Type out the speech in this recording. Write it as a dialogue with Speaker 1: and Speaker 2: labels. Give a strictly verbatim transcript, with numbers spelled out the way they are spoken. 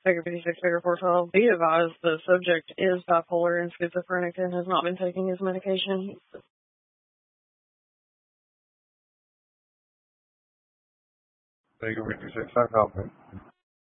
Speaker 1: Figure fifty-six, figure four twelve. Be advised the subject is bipolar and schizophrenic and has not been taking his medication.
Speaker 2: Figure fifty-six, I copy.